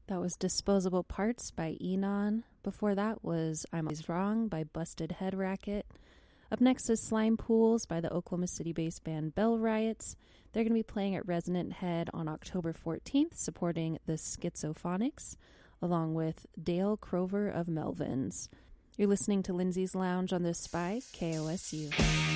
That was Disposable Parts by Enon. Before that was I'm Always Wrong by Busted Head Racket. Up next is Slime Pools by the Oklahoma City-based band Bell Riots. They're going to be playing at Resonant Head on October 14th, supporting the Schizophonics, along with Dale Crover of Melvins. You're listening to Lindsay's Lounge on the Spy, KOSU.